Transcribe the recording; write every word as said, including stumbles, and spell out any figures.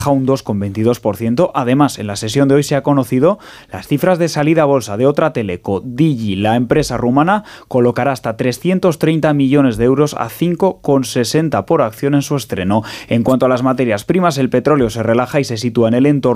un dos coma veintidós por ciento. Además, en la sesión de hoy se ha conocido las cifras de salida a bolsa de otra teleco, Digi. La empresa rumana colocará hasta trescientos treinta millones de euros a cinco coma sesenta por acción en su estreno. En cuanto a las materias primas, el petróleo se relaja y se sitúa en el entorno